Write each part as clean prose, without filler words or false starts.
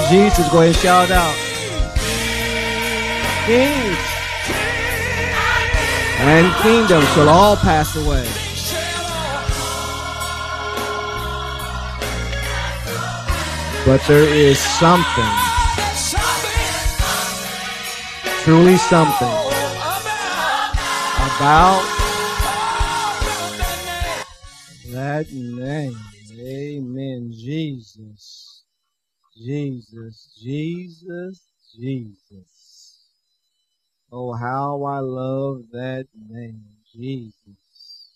Jesus, go ahead and shout out. Kings and kingdoms shall all pass away. But there is something, truly something, about that name. Amen. Jesus. Jesus. Jesus. Jesus. Oh, how I love that name. Jesus.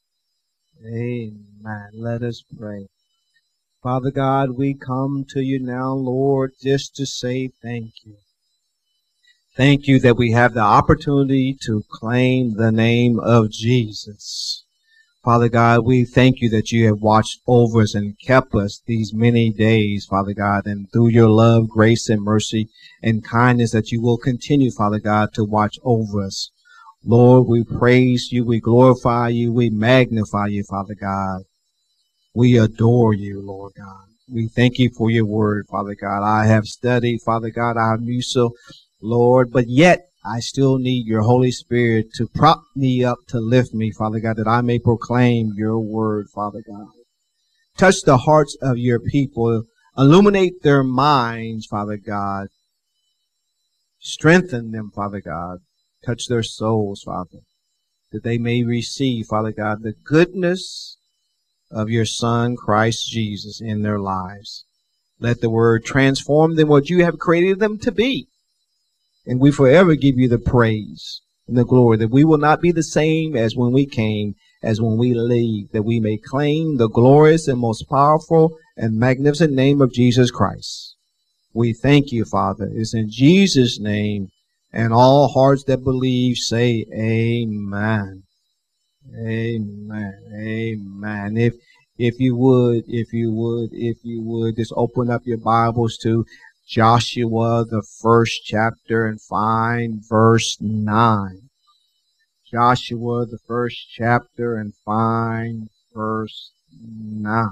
Amen. Let us pray. Father God, we come to you now, Lord, just to say thank you. Thank you that we have the opportunity to claim the name of Jesus. Father God, we thank you that you have watched over us and kept us these many days, Father God, and through your love, grace, and mercy and kindness that you will continue, Father God, to watch over us. Lord, we praise you, we glorify you, we magnify you, Father God. We adore you, Lord God. We thank you for your word, Father God. I have studied, Father God, I have used so, Lord, but yet I still need your Holy Spirit to prop me up, to lift me, Father God, that I may proclaim your word, Father God. Touch the hearts of your people. Illuminate their minds, Father God. Strengthen them, Father God. Touch their souls, Father, that they may receive, Father God, the goodness of your Son, Christ Jesus, in their lives. Let the word transform them what you have created them to be. And we forever give you the praise and the glory, that we will not be the same as when we came, as when we leave, that we may claim the glorious and most powerful and magnificent name of Jesus Christ. We thank you, Father. It's in Jesus' name, and all hearts that believe say amen. Amen. Amen. If you would, just open up your Bibles to Joshua, the 1st chapter, and find verse 9. Joshua, the 1st chapter, and find verse 9.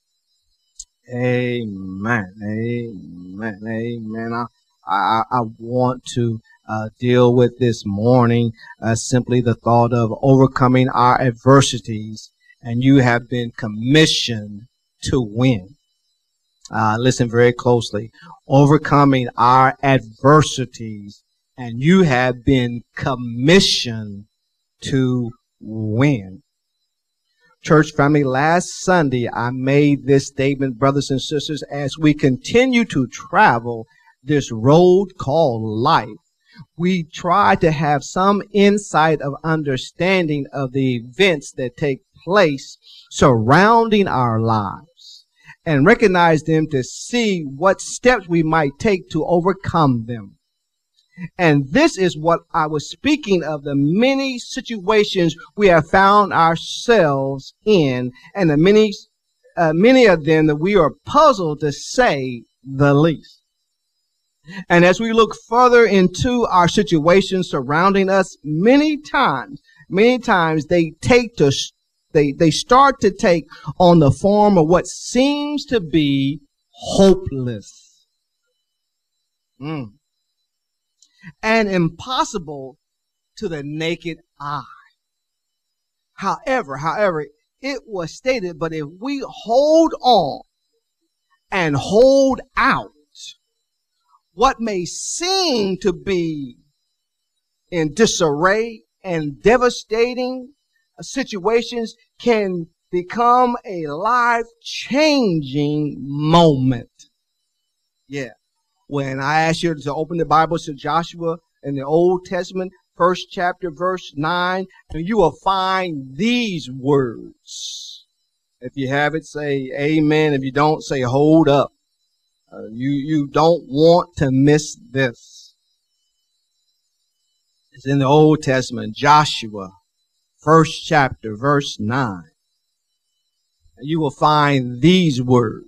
Amen. Amen. Amen. I want to deal with this morning simply the thought of overcoming our adversities, and you have been commissioned to win. Listen very closely. Overcoming our adversities, and you have been commissioned to win. Church family, last Sunday I made this statement, brothers and sisters, as we continue to travel this road called life, we try to have some insight of understanding of the events that take place surrounding our lives and recognize them to see what steps we might take to overcome them. And this is what I was speaking of, the many situations we have found ourselves in, and the many of them that we are puzzled, to say the least. And as we look further into our situations surrounding us, many times they start to take on the form of what seems to be hopeless. And impossible to the naked eye. However, it was stated, but if we hold on and hold out, what may seem to be in disarray and devastating situations can become a life-changing moment. Yeah. When I ask you to open the Bible to Joshua in the Old Testament, 1st chapter, verse 9, and you will find these words. If you have it, say amen. If you don't, say hold up. You don't want to miss this. It's in the Old Testament, Joshua, 1st chapter, verse 9. And you will find these words.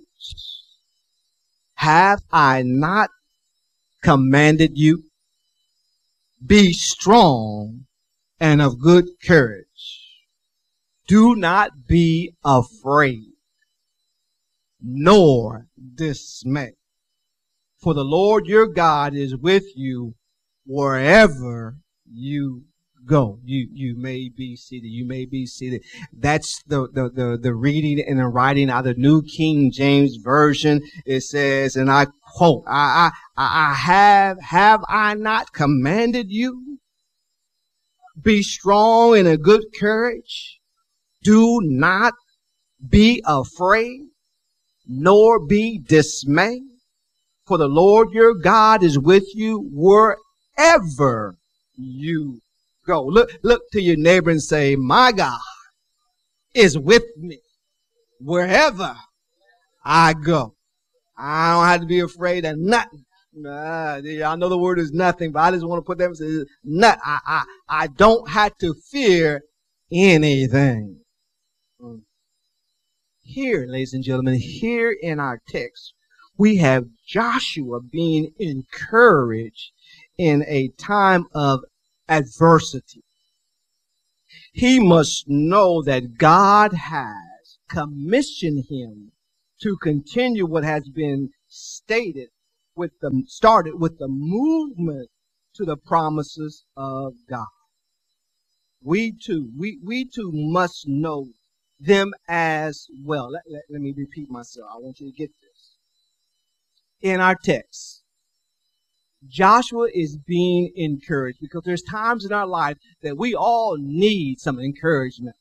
Have I not commanded you? Be strong and of good courage. Do not be afraid, nor dismay. For the Lord your God is with you wherever you go. You may be seated. You may be seated. That's the reading and the writing out of the New King James Version. It says, and I quote, I have I not commanded you? Be strong and of good courage. Do not be afraid, nor be dismayed. For the Lord your God is with you wherever you go. Look to your neighbor and say, my God is with me wherever I go. I don't have to be afraid of nothing. I know the word is nothing, but I just want to put that and say, nut. I don't have to fear anything. Here, ladies and gentlemen, here in our text, we have Joshua being encouraged in a time of adversity. He must know that God has commissioned him to continue what has been started with the movement to the promises of God. We too must know them as well. Let me repeat myself. I want you to get this. In our text, Joshua is being encouraged because there's times in our life that we all need some encouragement.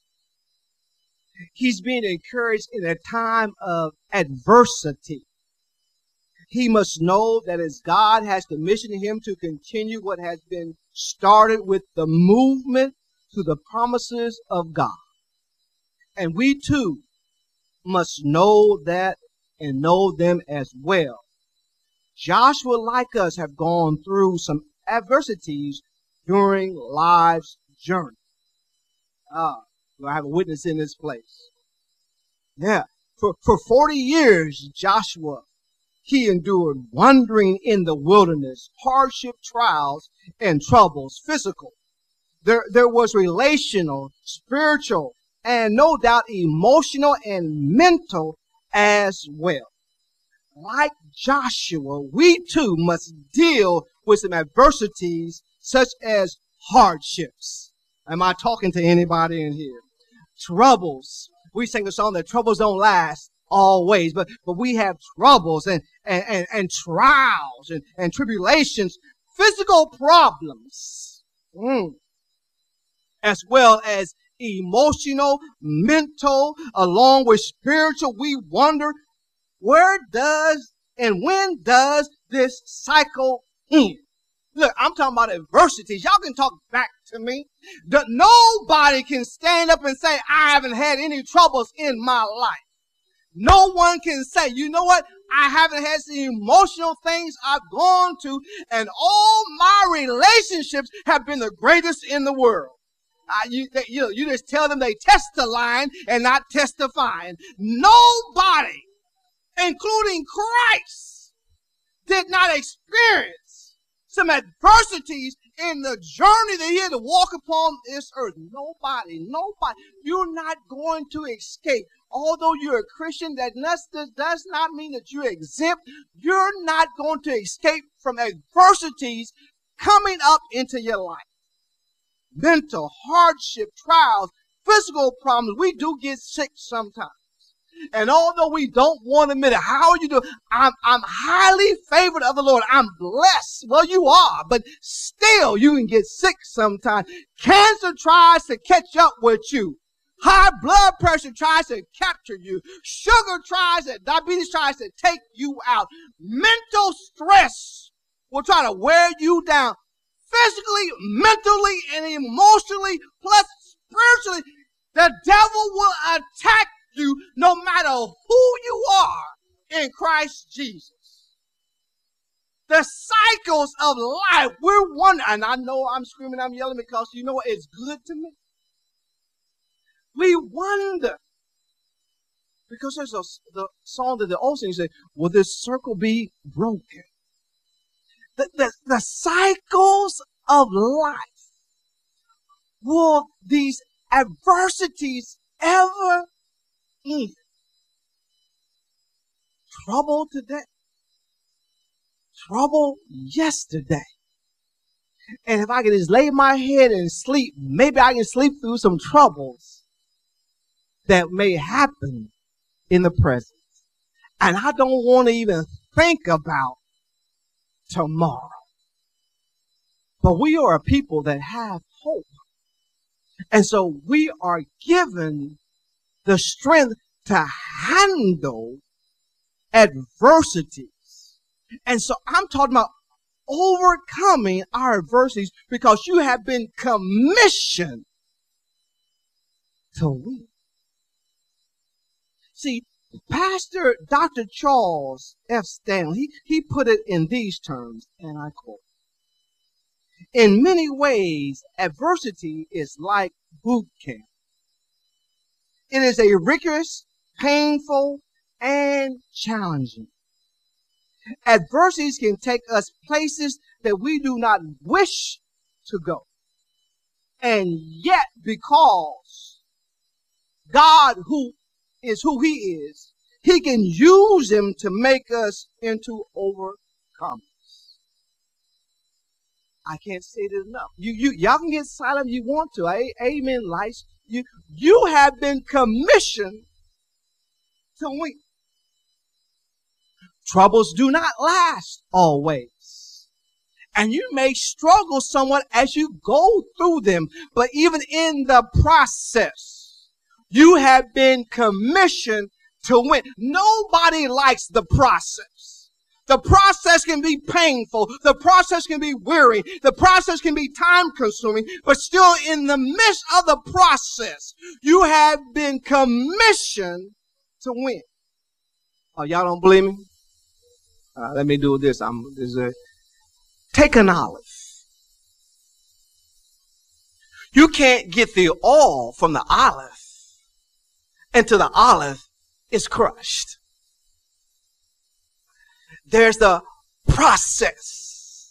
He's being encouraged in a time of adversity. He must know that as God has commissioned him to continue what has been started with the movement to the promises of God. And we too must know that and know them as well. Joshua, like us, have gone through some adversities during life's journey. I have a witness in this place. Yeah. For 40 years, Joshua, he endured wandering in the wilderness, hardship, trials, and troubles, physical. There was relational, spiritual, and no doubt emotional and mental as well. Like Joshua, we too must deal with some adversities such as hardships. Am I talking to anybody in here? Troubles. We sing a song that troubles don't last always, but we have troubles and trials and tribulations, physical problems, as well as emotional, mental, along with spiritual. We wonder, where does and when does this cycle end? Look, I'm talking about adversities. Y'all can talk back to me. Nobody can stand up and say, I haven't had any troubles in my life. No one can say, you know what? I haven't had some emotional things I've gone to, and all my relationships have been the greatest in the world. You just tell them they test the line and not testifying. Nobody, including Christ, did not experience some adversities in the journey that he had to walk upon this earth. Nobody. You're not going to escape. Although you're a Christian, that does not mean that you're exempt. You're not going to escape from adversities coming up into your life. Mental hardship, trials, physical problems. We do get sick sometimes. And although we don't want to admit it, how are you doing? I'm highly favored of the Lord. I'm blessed. Well, you are, but still you can get sick sometimes. Cancer tries to catch up with you. High blood pressure tries to capture you. Diabetes tries to take you out. Mental stress will try to wear you down. Physically, mentally, and emotionally, plus spiritually, the devil will attack you no matter who you are in Christ Jesus. The cycles of life, we're wondering, and I know I'm screaming, I'm yelling because you know what? It's good to me. We wonder, because there's the song that the old singers say, will this circle be broken? The cycles of life, will these adversities ever end? Trouble today, trouble yesterday. And if I can just lay my head and sleep, maybe I can sleep through some troubles that may happen in the present. And I don't want to even think about tomorrow. But we are a people that have hope. And so we are given the strength to handle adversities. And so I'm talking about overcoming our adversities because you have been commissioned to win. See, Pastor Dr. Charles F. Stanley, he put it in these terms, and I quote, "In many ways, adversity is like boot camp. It is a rigorous, painful, and challenging. Adversities can take us places that we do not wish to go. And yet, because God who He is, He can use them to make us into overcomers." I can't say it enough. Y'all can get silent if you want to. Amen, lights. You have been commissioned to win. Troubles do not last always. And you may struggle somewhat as you go through them. But even in the process, you have been commissioned to win. Nobody likes the process. The process can be painful. The process can be weary. The process can be time consuming. But still in the midst of the process, you have been commissioned to win. Oh, y'all don't believe me? Let me do this. Take an olive. You can't get the oil from the olive until the olive is crushed. There's the process.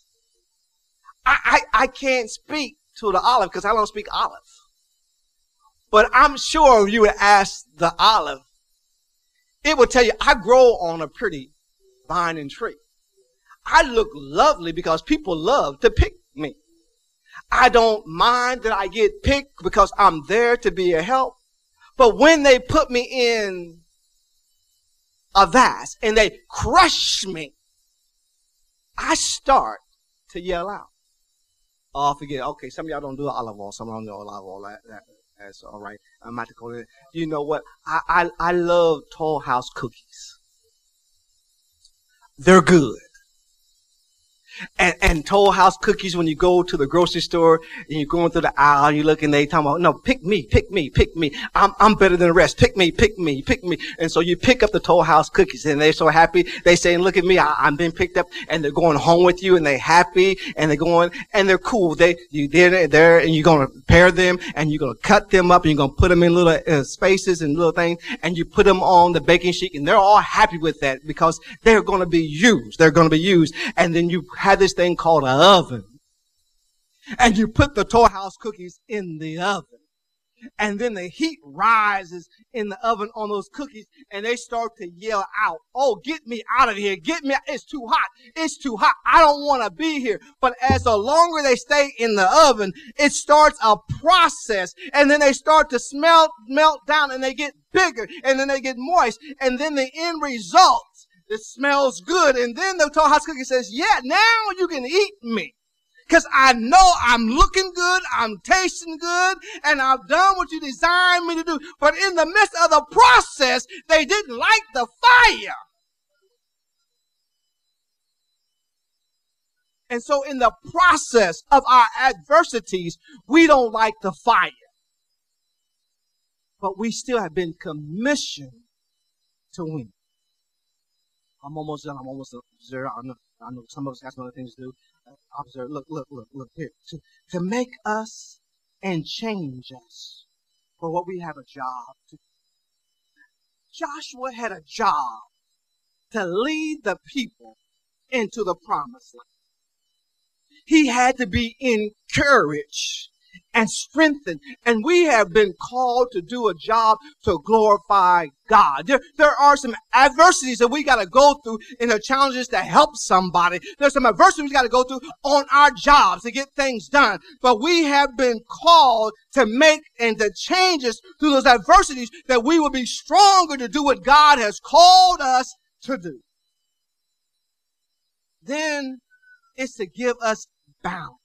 I can't speak to the olive because I don't speak olive. But I'm sure if you would ask the olive, it will tell you, I grow on a pretty vine and tree. I look lovely because people love to pick me. I don't mind that I get picked because I'm there to be a help. But when they put me in a vase and they crush me, I start to yell out. Oh, I forget. Okay, some of y'all don't do olive oil. Some of y'all don't do olive oil. That's all right. I'm about to call it. You know what? I love Toll House cookies. They're good. And Toll House cookies, when you go to the grocery store and you're going through the aisle, you look and they talking about, no, pick me. I'm better than the rest. Pick me. And so you pick up the Toll House cookies and they're so happy. They saying, look at me, I'm being picked up, and they're going home with you and they're happy and they're going and they're cool. They're there and you're going to pair them and you're going to cut them up and you're going to put them in little spaces and little things and you put them on the baking sheet and they're all happy with that because they're going to be used. And then you have this thing called an oven. And you put the Toll House cookies in the oven. And then the heat rises in the oven on those cookies and they start to yell out, oh, get me out of here. Get me out. It's too hot. I don't want to be here. But as the longer they stay in the oven, it starts a process. And then they start to melt down and they get bigger and then they get moist. And then the end result, it smells good. And then the Toll House cookie says, yeah, now you can eat me. Because I know I'm looking good, I'm tasting good, and I've done what you designed me to do. But in the midst of the process, they didn't like the fire. And so in the process of our adversities, we don't like the fire. But we still have been commissioned to win. I'm almost done. I know some of us got some other things to do. Observe, look here. To make us and change us for what we have a job to do. Joshua had a job to lead the people into the promised land. He had to be encouraged and strengthened. And we have been called to do a job to glorify God. There are some adversities that we got to go through in the challenges to help somebody. There's some adversities we got to go through on our jobs to get things done. But we have been called to make and the changes through those adversities that we will be stronger to do what God has called us to do. Then it's to give us balance.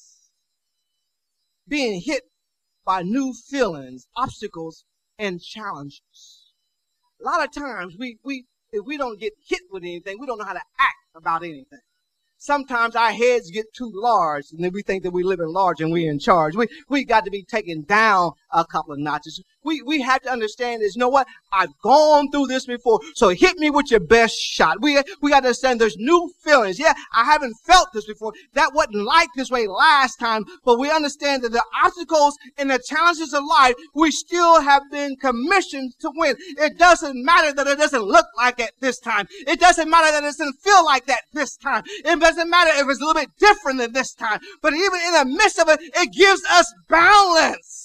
Being hit by new feelings, obstacles, and challenges. A lot of times, if we don't get hit with anything, we don't know how to act about anything. Sometimes our heads get too large, and then we think that we live in large and we're in charge. We got to be taken down a couple of notches. We have to understand is, you know what? I've gone through this before, so hit me with your best shot. We got to understand there's new feelings. Yeah, I haven't felt this before. That wasn't like this way last time, but we understand that the obstacles and the challenges of life, we still have been commissioned to win. It doesn't matter that it doesn't look like it this time. It doesn't matter that it doesn't feel like that this time. It doesn't matter if it's a little bit different than this time. But even in the midst of it, it gives us balance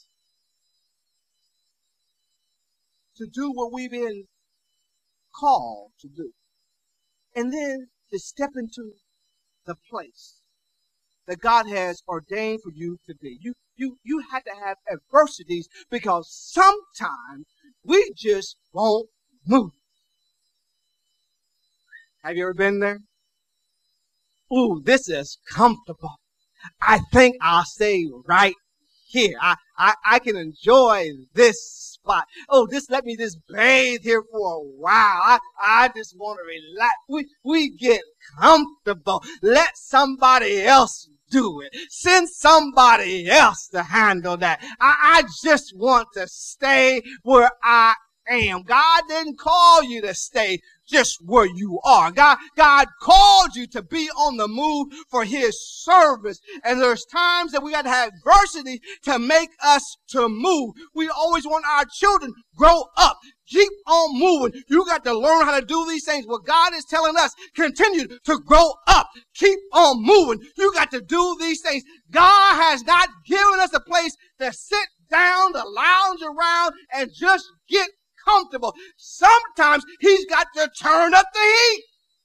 to do what we've been called to do. And then to step into the place that God has ordained for you to be. You have to have adversities because sometimes we just won't move. Have you ever been there? Ooh, this is comfortable. I think I'll stay right here. I can enjoy this spot. Oh, let me just bathe here for a while. I just want to relax. We get comfortable. Let somebody else do it. Send somebody else to handle that. I just want to stay where I am. God didn't call you to stay just where you are. God called you to be on the move for his service. And there's times that we got to have adversity to make us to move. We always want our children grow up. Keep on moving. You got to learn how to do these things. What God is telling us, continue to grow up. Keep on moving. You got to do these things. God has not given us a place to sit down, to lounge around, and just get comfortable. Sometimes he's got to turn up the heat.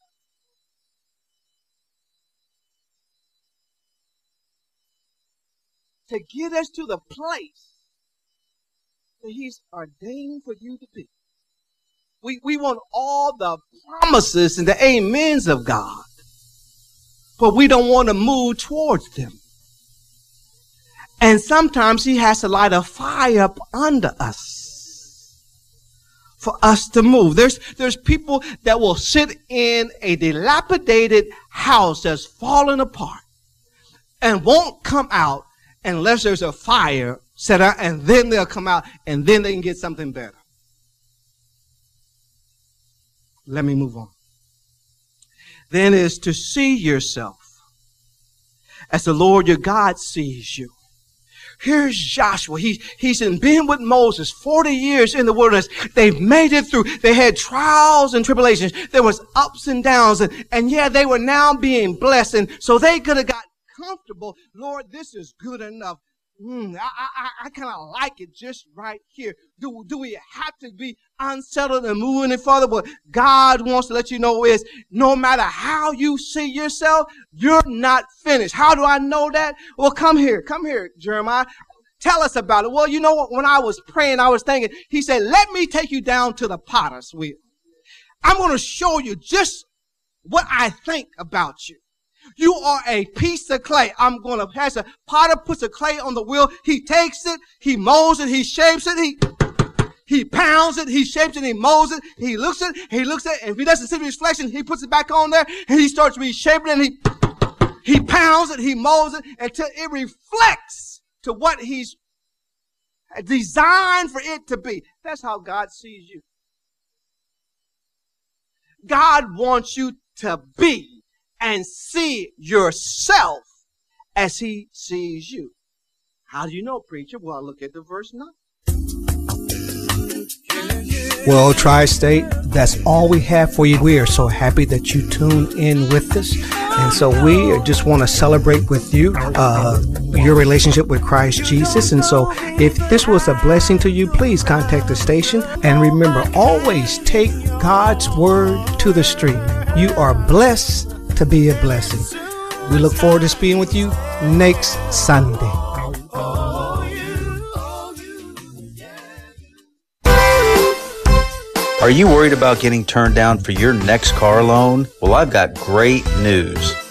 To get us to the place that he's ordained for you to be. We want all the promises and the amens of God, but we don't want to move towards them. And sometimes he has to light a fire up under us for us to move. There's people that will sit in a dilapidated house that's falling apart and won't come out unless there's a fire set out, and then they'll come out and then they can get something better. Let me move on. Then is to see yourself as the Lord your God sees you. Here's Joshua. He's been with Moses 40 years in the wilderness. They've made it through. They had trials and tribulations. There was ups and downs. And yeah, they were now being blessed. And so they could have got comfortable. Lord, this is good enough. I kind of like it just right here. Do we have to be unsettled and move any further? What God wants to let you know is no matter how you see yourself, you're not finished. How do I know that? Well, come here, Jeremiah. Tell us about it. Well, you know what? When I was praying, I was thinking, he said, let me take you down to the potter's wheel. I'm going to show you just what I think about you. You are a piece of clay. I'm going to pass a potter puts the clay on the wheel. He takes it, he molds it, he shapes it, he pounds it, he shapes it, he molds it, he looks at it, and if he doesn't see the reflection, he puts it back on there, and he starts reshaping it, and he pounds it, he molds it, until it reflects to what he's designed for it to be. That's how God sees you. God wants you to be and see yourself as he sees you. How do you know, preacher? Well, look at the verse 9. Well, Tri-State, that's all we have for you. We are so happy that you tuned in with us. And so we just want to celebrate with you your relationship with Christ Jesus. And so if this was a blessing to you, please contact the station. And remember, always take God's word to the street. You are blessed to be a blessing. We look forward to speaking with you next Sunday. Are you worried about getting turned down for your next car loan? Well, I've got great news.